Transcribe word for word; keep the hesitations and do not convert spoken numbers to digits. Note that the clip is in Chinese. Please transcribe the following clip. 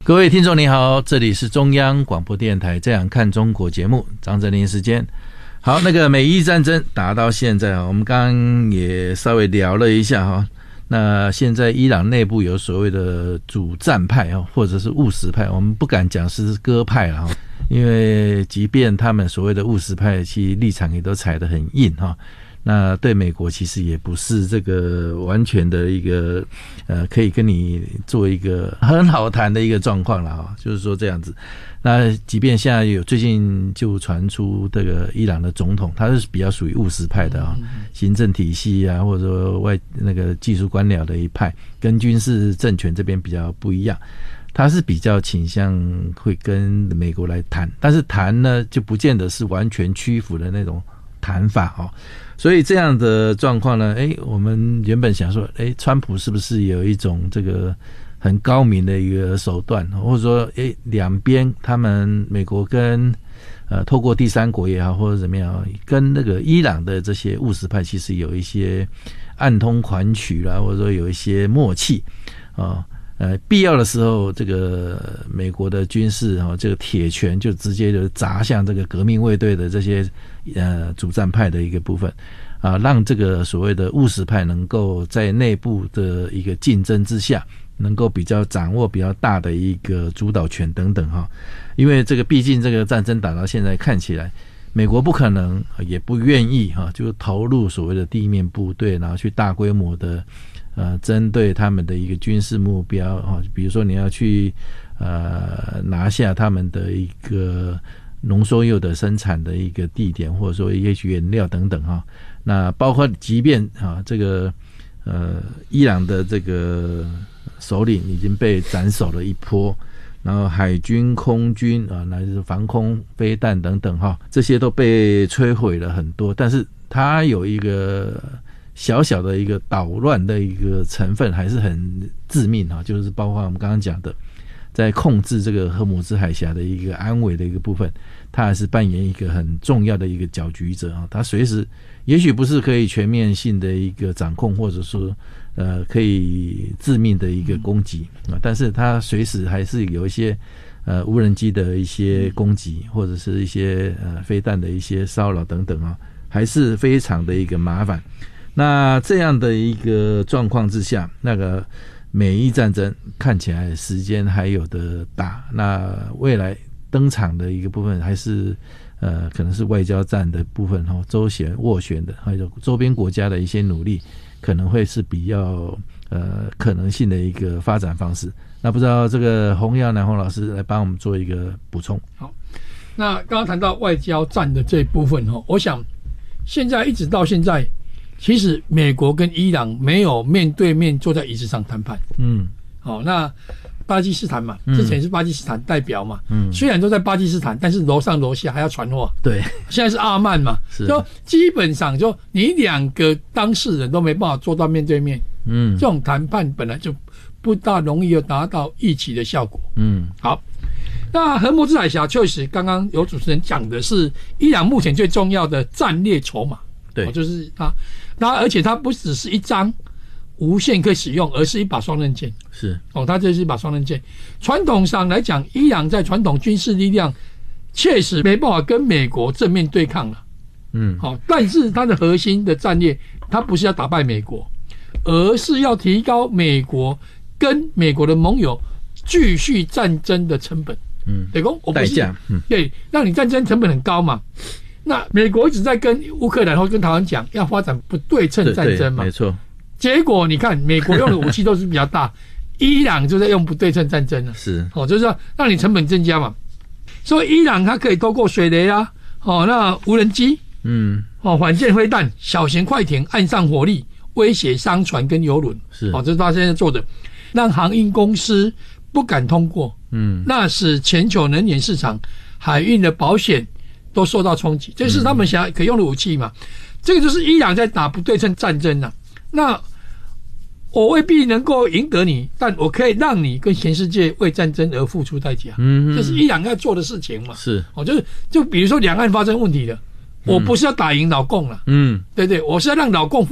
各位听众你好，这里是中央广播电台这样看中国节目，张正霖时间。好，那个美伊战争打到现在，我们刚刚也稍微聊了一下哈。那现在伊朗内部有所谓的主战派或者是务实派，我们不敢讲是鸽派了，因为即便他们所谓的务实派其实立场也都踩得很硬哈。那对美国其实也不是这个完全的一个呃可以跟你做一个很好谈的一个状况了哈，就是说这样子。那即便现在有最近就传出这个伊朗的总统，他是比较属于务实派的啊，行政体系啊，或者说外那个技术官僚的一派，跟军事政权这边比较不一样。他是比较倾向会跟美国来谈，但是谈呢就不见得是完全屈服的那种谈法哦。所以这样的状况呢，诶，我们原本想说，诶，川普是不是有一种这个很高明的一个手段，或者说，诶，两边他们美国跟呃透过第三国也好，或者怎么样，跟那个伊朗的这些务实派其实有一些暗通款曲啦，或者说有一些默契啊。呃，必要的时候，这个美国的军事哈、哦，这个铁拳就直接就砸向这个革命卫队的这些呃主战派的一个部分啊，让这个所谓的务实派能够在内部的一个竞争之下，能够比较掌握比较大的一个主导权等等哈、哦。因为这个毕竟这个战争打到现在看起来，美国不可能也不愿意哈、啊，就投入所谓的地面部队，然后去大规模的。呃，针对他们的一个军事目标啊，比如说你要去呃拿下他们的一个浓缩铀的生产的一个地点，或者说一些原料等等哈、啊。那包括即便啊这个呃伊朗的这个首领已经被斩首了一波，然后海军、空军啊，乃至防空飞弹等等哈、啊，这些都被摧毁了很多，但是它有一个。小小的一个捣乱的一个成分还是很致命啊，就是包括我们刚刚讲的，在控制这个荷姆兹海峡的一个安危的一个部分，它还是扮演一个很重要的一个搅局者啊。它随时也许不是可以全面性的一个掌控，或者说呃可以致命的一个攻击啊，但是它随时还是有一些呃无人机的一些攻击，或者是一些呃飞弹的一些骚扰等等啊，还是非常的一个麻烦。那这样的一个状况之下，那个美伊战争看起来时间还有的打，那未来登场的一个部分还是呃可能是外交战的部分哈，周旋斡旋的，还有周边国家的一些努力，可能会是比较呃可能性的一个发展方式。那不知道这个洪耀南洪老师来帮我们做一个补充。 好，那刚刚谈到外交战的这一部分哈，我想现在一直到现在。其实美国跟伊朗没有面对面坐在椅子上谈判。嗯，好、哦，那巴基斯坦嘛，之前是巴基斯坦代表嘛，嗯，虽然都在巴基斯坦，但是楼上楼下还要传话。对，现在是阿曼嘛，是，就基本上就你两个当事人都没办法坐到面对面。嗯，这种谈判本来就不大容易有达到预期的效果。嗯，好，那荷姆兹海峡确实刚刚有主持人讲的是伊朗目前最重要的战略筹码。对、哦，就是它，它而且它不只是一张无限可以使用，而是一把双刃剑。是哦，它这是一把双刃剑。传统上来讲，伊朗在传统军事力量确实没办法跟美国正面对抗了。嗯，好、哦，但是它的核心的战略，它不是要打败美国，而是要提高美国跟美国的盟友继续战争的成本。嗯，对公，代价，嗯，对，让你战争成本很高嘛。那美国一直在跟乌克兰或跟台湾讲要发展不对称战争嘛，没错。结果你看，美国用的武器都是比较大，伊朗就在用不对称战争了，是哦，就是说让你成本增加嘛。所以伊朗它可以透过水雷啊，哦，那无人机，嗯，哦，反舰飞弹、小型快艇岸上火力威胁商船跟邮轮，是哦，这是他现在做的，让航运公司不敢通过，嗯，那使全球能源市场、海运的保险。都受到冲击，这是他们想可用的武器嘛？嗯、这个就是伊朗在打不对称战争啊。那我未必能够赢得你，但我可以让你跟全世界为战争而付出代价。嗯，这是伊朗要做的事情嘛？是，哦，就是就比如说两岸发生问题了，我不是要打赢老共了，嗯，对对，我是要让老共